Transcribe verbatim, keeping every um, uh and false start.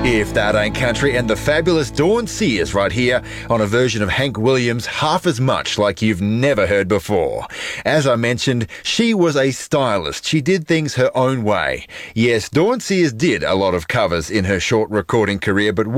If that ain't country, and the fabulous Dawn Sears right here on a version of Hank Williams half as much like you've never heard before. As I mentioned, she was a stylist. She did things her own way. Yes, Dawn Sears did a lot of covers in her short recording career, but